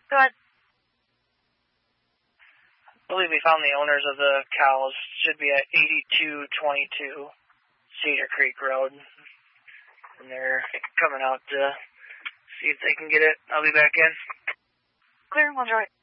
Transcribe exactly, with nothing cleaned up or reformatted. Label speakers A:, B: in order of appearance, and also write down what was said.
A: Go ahead.
B: I believe we found the owners of the cows. Should be at eighty-two twenty-two Cedar Creek Road. And they're coming out to see if they can get it. I'll be back in.
A: Clear, we'll enjoy it.